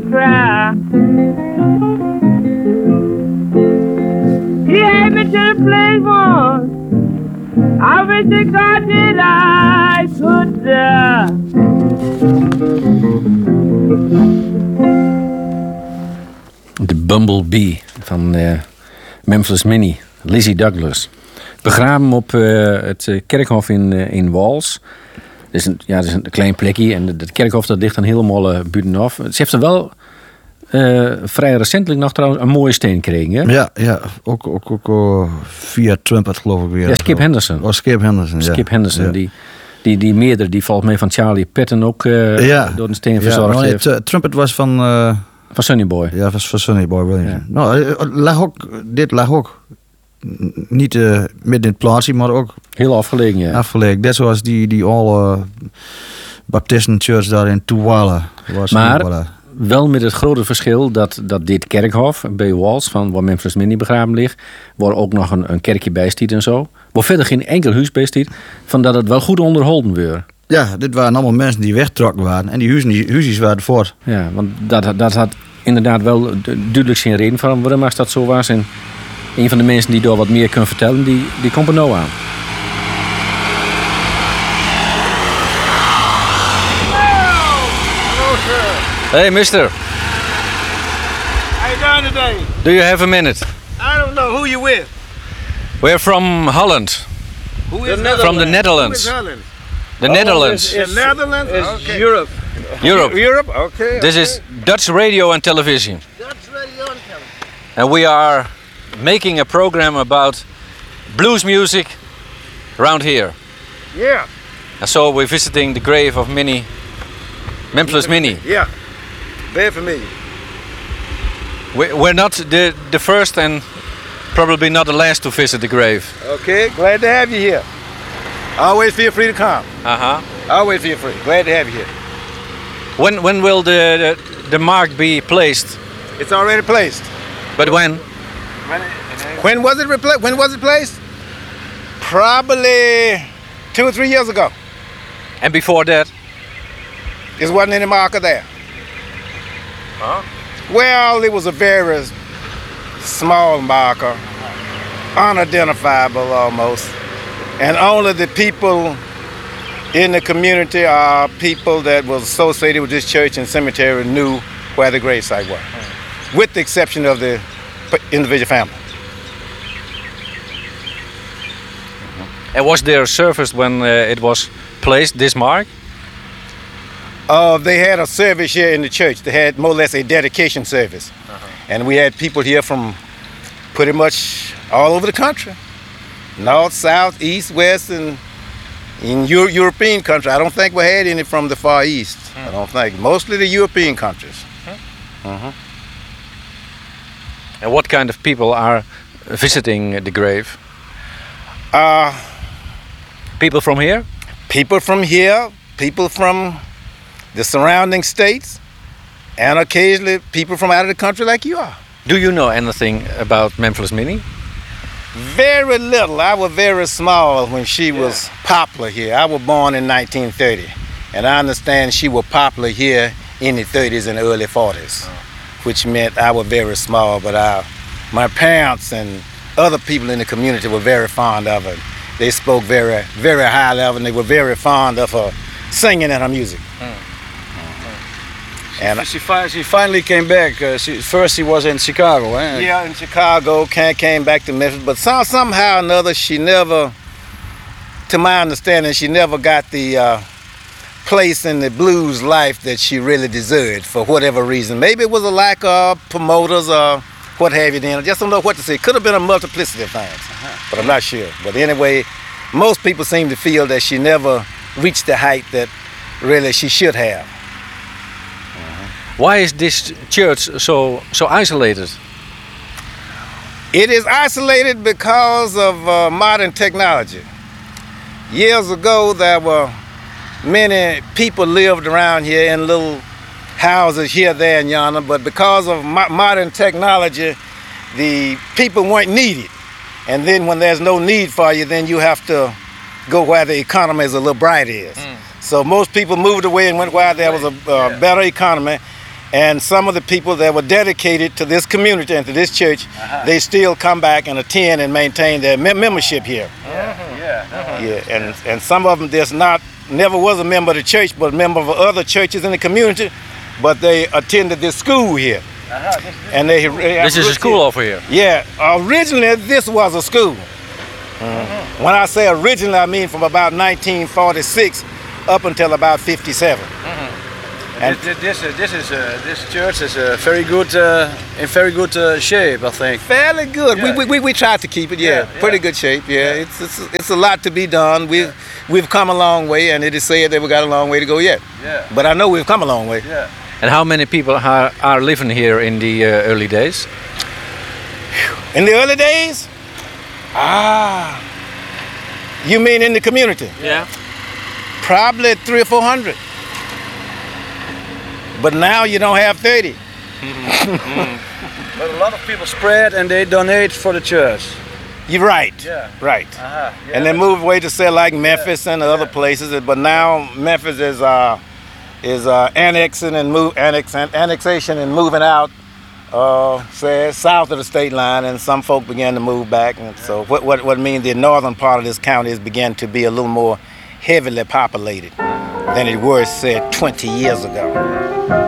cry. He had me to the place once. I wish to God that I could die. De Bumblebee van Memphis Minnie, Lizzie Douglas. Begraven op het kerkhof in Wals. Dat is een klein plekje en het kerkhof dat ligt dan helemaal buitenaf. Ze heeft er wel vrij recentelijk nog trouwens een mooie steen gekregen. Hè? Ja. Ook via Trumpet geloof ik weer. Ja, Skip Henderson. Oh, Skip Henderson, ja. Skip Henderson, ja. Die meerdere, die valt mee van Charlie Patton ook door een steen verzorgd heeft. Trumpet was van... van Sonny Boy. Ja, was van Sonny Boy Williams. Ja. Nou, dit lag ook niet midden in het plaatsje, maar ook... Heel afgelegen, ja. Afgelegen. Net zoals die oude Baptisten Church daar in Douala. Maar wel met het grote verschil dat dit kerkhof bij Wals, van waar Memphis Minnie begraven ligt, waar ook nog een kerkje bij stiet en zo. Waar verder geen enkel huis bij stiet, van dat het wel goed onderhouden werd. Ja, dit waren allemaal mensen die weggetrokken waren. En die huisjes waren voort. Ja, want dat had inderdaad wel duidelijk zijn reden van waarom dat zo was. En een van de mensen die daar wat meer kunnen vertellen, die komt er nou aan. Hey, mister. How you doing today? Do you have a minute? I don't know. Who you with? We're from Holland. Who is From the Netherlands. Who is Holland? The Netherlands. The Netherlands? Okay. Europe. Europe. Okay. This is Dutch radio and television. Dutch radio and television. And we are making a program about blues music around here. Yeah. And so we're visiting the grave of Memphis Minnie. Yeah. Very familiar. We're not the first and probably not the last to visit the grave. Okay. Glad to have you here. Always feel free to come. Uh-huh. Always feel free. Glad to have you here. When will the mark be placed? It's already placed. But when? When was it placed? Probably 2 or 3 years ago. And before that? There wasn't any marker there. Huh? Well, it was a very small marker, unidentifiable almost. And only the people in the community or people that was associated with this church and cemetery knew where the gravesite was, with the exception of the individual family. And was there a service when it was placed, this mark? They had a service here in the church. They had more or less a dedication service. And we had people here from pretty much all over the country. North, south, east, west, and in European countries. I don't think we had any from the Far East. I don't think. Mostly the European countries. And what kind of people are visiting the grave? People from here? People from here, people from the surrounding states, and occasionally people from out of the country like you are. Do you know anything about Memphis Minnie? Very little. I was very small when she was popular here. I was born in 1930, and I understand she was popular here in the 30s and early 40s, which meant I was very small, but my parents and other people in the community were very fond of her. They spoke very, very high level, and they were very fond of her singing and her music. And she finally came back. First she was in Chicago, eh? Yeah, in Chicago, came back to Memphis, but somehow or another she never, to my understanding, she never got the place in the blues life that she really deserved for whatever reason. Maybe it was a lack of promoters or what have you then. I just don't know what to say. Could have been a multiplicity of things, but I'm not sure. But anyway, most people seem to feel that she never reached the height that really she should have. Why is this church so isolated? It is isolated because of modern technology. Years ago, there were many people lived around here in little houses here, there, and yonder, but because of modern technology, the people weren't needed. And then when there's no need for you, then you have to go where the economy is a little brighter is. So most people moved away and went where there was a better economy. And some of the people that were dedicated to this community and to this church, they still come back and attend and maintain their membership here. Yeah, and some of them never was a member of the church, but a member of other churches in the community, but they attended this school here. And This is a school over here. Yeah, originally this was a school. When I say originally, I mean from about 1946 up until about 57. And this church is very good, in very good shape, I think. Fairly good. Yeah. We tried to keep it. Pretty good shape. Yeah, it's a lot to be done. We've come a long way, and it is said that we got a long way to go yet. Yeah. But I know we've come a long way. Yeah. And how many people are living here in the early days? In the early days, you mean in the community? Yeah. Probably 300 or 400. But now you don't have 30. But a lot of people spread and they donate for the church. You're right. Yeah. Right. Yeah. And they moved away to say like Memphis and other places. But now Memphis is annexation and moving out, say south of the state line, and some folk began to move back. And so what means the northern part of this county has began to be a little more heavily populated than it was, say, 20 years ago.